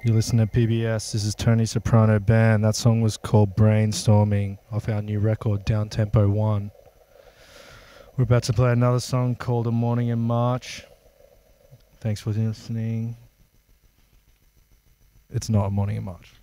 You listen to PBS. This is Tony Soprano Band. That song was called Brainstorming off our new record, Down Tempo 1. We're about to play another song called A Morning in March. Thanks for listening. It's not A Morning in March.